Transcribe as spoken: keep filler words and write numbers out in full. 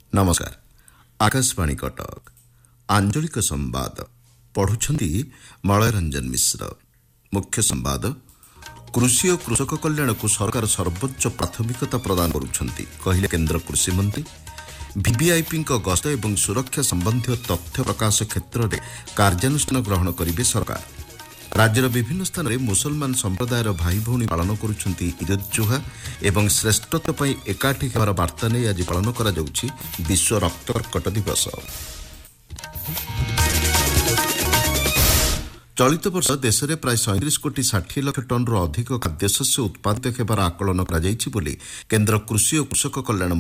नमस्कार आकाशवाणी कटक आंचलिक संवाद पढ़ुछंती मलयरंजन मिश्र। मुख्य संवाद कृषि और कृषक कल्याण को सरकार सर्वोच्च प्राथमिकता प्रदान करुछंती कहिले केंद्र कृषि मंत्री। वीवीआईपी गस्त और सुरक्षा संबंधी तथ्य प्रकाश क्षेत्र में कार्यानुष्ठान ग्रहण करेंगे सरकार। राज्यर विभिन्न स्थान में मुसलमान संप्रदायर भाई भौणी पालन करुछंती ईद उल जुहा एवं श्रेष्ठत्व पर एकाठी हेबार वार्ता नहीं आज पालन करा जाउछि विश्व रक्त कर्कट दिवस। चलित वर्ष देश में प्राय सैंतीस कोटी षाठी लाख टन रु अधिक खाद्यशस्य उत्पादित हेबार आकलन करा जाइछि बोली केंद्र कृषि और कृषक कल्याण